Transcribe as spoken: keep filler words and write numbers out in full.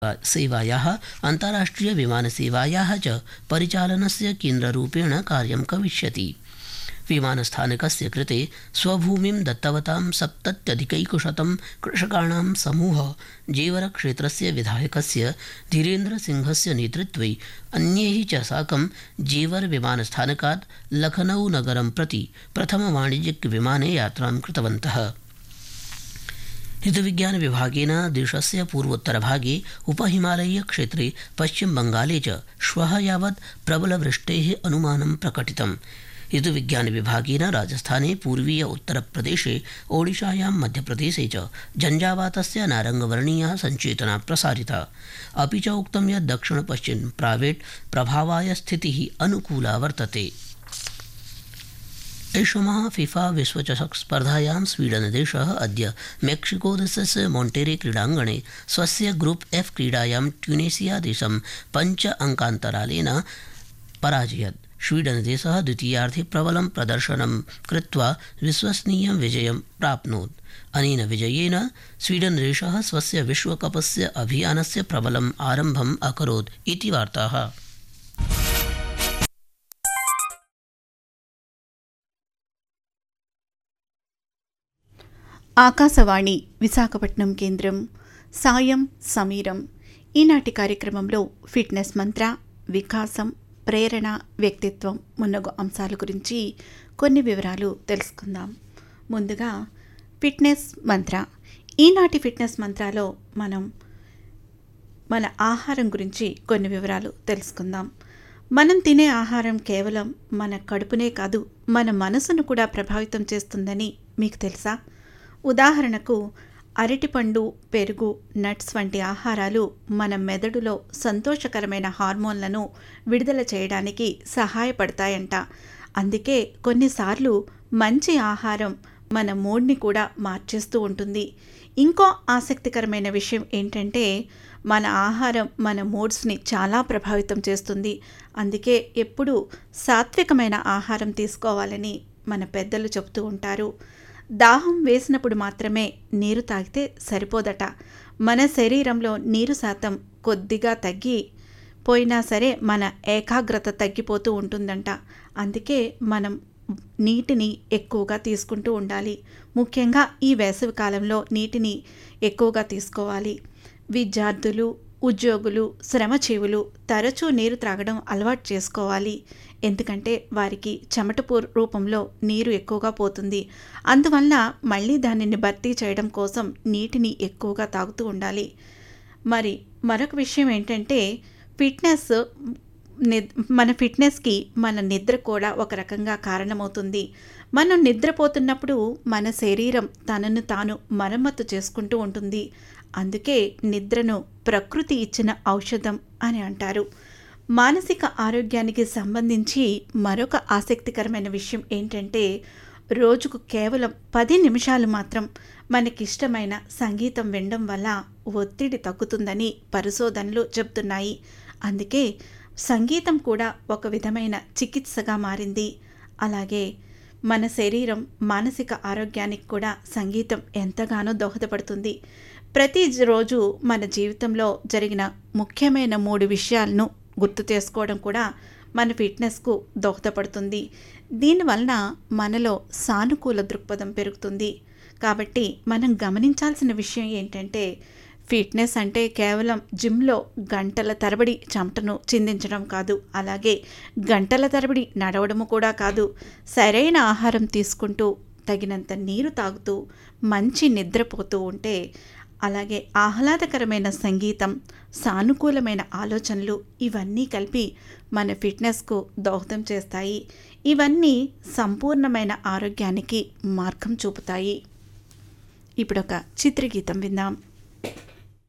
सेवायाः अन्ताराष्ट्रियविमानसेवायाः च परिचालनस्य केन्द्ररूपेण कार्यं करिष्यति। विमानस्थानकस्य कृते स्वभूमिं दत्तवतां सप्तत्यधिकैकशतं कृषकाणां समूहः जेवरक्षेत्रस्य विधायकस्य धीरेन्द्रसिंहस्य नेतृत्वे अन्यैः च साकं जेवर विमानस्थानकात् लखनऊ नगरं प्रति प्रथमवाणिज्यिकविमाने यात्रां कृतवन्तः। ऋतुविज्ञानविभागेन देशस्य पूर्वोत्तरभागे उपहिमालयीयक्षेत्रे पश्चिमबङ्गाले च श्वः यावत् प्रबलवृष्टेः अनुमानं प्रकटितम्। ऋतुविज्ञानविभागेन राजस्थाने पूर्वीय उत्तरप्रदेशे ओडिशायां मध्यप्रदेशे च झञ्झावातस्य नारङ्गवर्णीया सञ्चेतना प्रसारिता। अपि च उक्तं यत् दक्षिणपश्चिम प्रावेट् प्रभावाय स्थितिः अनुकूला वर्तते। ऐषमः फिफा विश्वचषक स्पर्धायां स्वीडनदेशः अद्य मेक्सिकोदेशस्य मोन्टेरे क्रीडाङ्गणे स्वस्य ग्रुप एफ क्रीडायां ट्यूनेशिया देशं पञ्च अंकान्तरालेन पराजयत्। स्वीडनदेशः द्वितीयार्धे प्रबलं प्रदर्शनं कृत्वा विश्वसनीयं विजयं प्राप्नोत्। अनेन विजयेन स्वीडनदेशः स्वस्य विश्वकपस्य अभियानस्य प्रबलम् आरम्भम् अकरोत् इति वार्ताः। ఆకాశవాణి విశాఖపట్నం కేంద్రం సాయం సమీరం ఈనాటి కార్యక్రమంలో ఫిట్నెస్ మంత్ర, వికాసం, ప్రేరణ, వ్యక్తిత్వం మున్నగు అంశాల గురించి కొన్ని వివరాలు తెలుసుకుందాం. ముందుగా ఫిట్నెస్ మంత్ర. ఈనాటి ఫిట్నెస్ మంత్రాలో మనం మన ఆహారం గురించి కొన్ని వివరాలు తెలుసుకుందాం. మనం తినే ఆహారం కేవలం మన కడుపునే కాదు, మన మనసును కూడా ప్రభావితం చేస్తుందని మీకు తెలుసా? ఉదాహరణకు అరటిపండు, పెరుగు, నట్స్ వంటి ఆహారాలు మన మెదడులో సంతోషకరమైన హార్మోన్లను విడుదల చేయడానికి సహాయపడతాయంట. అందుకే కొన్నిసార్లు మంచి ఆహారం మన మూడ్ని కూడా మార్చేస్తూ ఉంటుంది. ఇంకో ఆసక్తికరమైన విషయం ఏంటంటే మన ఆహారం మన మూడ్స్ని చాలా ప్రభావితం చేస్తుంది. అందుకే ఎప్పుడూ సాత్వికమైన ఆహారం తీసుకోవాలని మన పెద్దలు చెబుతూ ఉంటారు. దాహం వేసినప్పుడు మాత్రమే నీరు తాగితే సరిపోదట. మన శరీరంలో నీరు శాతం కొద్దిగా తగ్గి పోయినా సరే మన ఏకాగ్రత తగ్గిపోతూ ఉంటుందంట. అందుకే మనం నీటిని ఎక్కువగా తీసుకుంటూ ఉండాలి. ముఖ్యంగా ఈ వేసవి కాలంలో నీటిని ఎక్కువగా తీసుకోవాలి. విద్యార్థులు, ఉద్యోగులు, శ్రమజీవులు తరచూ నీరు త్రాగడం అలవాటు చేసుకోవాలి. ఎందుకంటే వారికి చెమటపు రూపంలో నీరు ఎక్కువగా పోతుంది. అందువల్ల మళ్ళీ దానిని భర్తీ చేయడం కోసం నీటిని ఎక్కువగా తాగుతూ ఉండాలి. మరి మరొక విషయం ఏంటంటే ఫిట్నెస్ మన ఫిట్నెస్కి మన నిద్ర కూడా ఒక రకంగా కారణమవుతుంది. మనం నిద్రపోతున్నప్పుడు మన శరీరం తనను తాను మరమ్మతు చేసుకుంటూ ఉంటుంది. అందుకే నిద్రను ప్రకృతి ఇచ్చిన ఔషధం అని అంటారు. మానసిక ఆరోగ్యానికి సంబంధించి మరొక ఆసక్తికరమైన విషయం ఏంటంటే రోజుకు కేవలం పది నిమిషాలు మాత్రం మనకిష్టమైన సంగీతం వినడం వల్ల ఒత్తిడి తగ్గుతుందని పరిశోధనలు చెబుతున్నాయి. అందుకే సంగీతం కూడా ఒక విధమైన చికిత్సగా మారింది. అలాగే మన శరీరం మానసిక ఆరోగ్యానికి కూడా సంగీతం ఎంతగానో దోహదపడుతుంది. ప్రతిరోజు మన జీవితంలో జరిగిన ముఖ్యమైన మూడు విషయాలను గుర్తు చేసుకోవడం కూడా మన ఫిట్నెస్కు దోహదపడుతుంది. దీనివలన మనలో సానుకూల దృక్పథం పెరుగుతుంది. కాబట్టి మనం గమనించాల్సిన విషయం ఏంటంటే ఫిట్నెస్ అంటే కేవలం జిమ్లో గంటల తరబడి చెమటను చిందించడం కాదు, అలాగే గంటల తరబడి నడవడము కూడా కాదు. సరైన ఆహారం తీసుకుంటూ తగినంత నీరు తాగుతూ మంచి నిద్రపోతూ ఉంటే, అలాగే ఆహ్లాదకరమైన సంగీతం, సానుకూలమైన ఆలోచనలు ఇవన్నీ కలిపి మన ఫిట్నెస్కు దోహదం చేస్తాయి. ఇవన్నీ సంపూర్ణమైన ఆరోగ్యానికి మార్గం చూపుతాయి. ఇప్పుడొక చిత్రగీతం విందాం.